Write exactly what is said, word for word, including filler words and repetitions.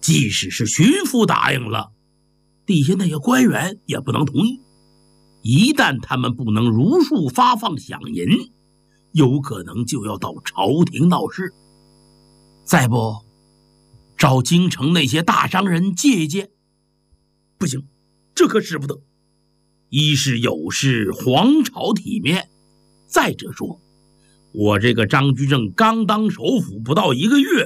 即使是巡抚答应了，底下那些官员也不能同意。一旦他们不能如数发放饷银，有可能就要到朝廷闹事。再不找京城那些大商人借借，不行，这可使不得。一是有失皇朝体面，再者说我这个张居正刚当首辅不到一个月，